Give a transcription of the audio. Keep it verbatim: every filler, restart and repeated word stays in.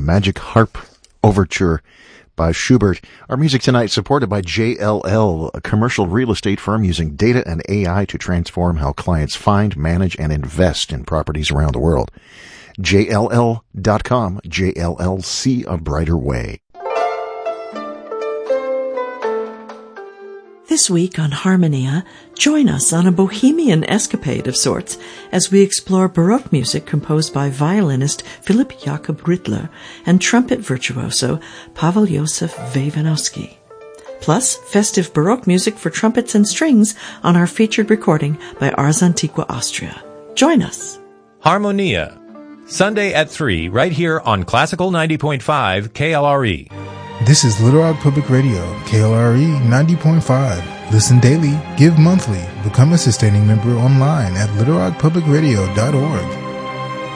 Magic Harp Overture by Schubert. Our music tonight supported by J L L, a commercial real estate firm using data and A I to transform how clients find, manage, and invest in properties around the world. J L L dot com, J L L, see a brighter way. This week on Harmonia, join us on a bohemian escapade of sorts as we explore Baroque music composed by violinist Philip Jakob Rittler and trumpet virtuoso Pavel Josef Wewanowski. Plus, festive Baroque music for trumpets and strings on our featured recording by Ars Antiqua Austria. Join us. Harmonia, Sunday at three, right here on Classical ninety point five K L R E. This is Little Rock Public Radio, K L R E ninety point five. Listen daily, give monthly, become a sustaining member online at little rock public radio dot org.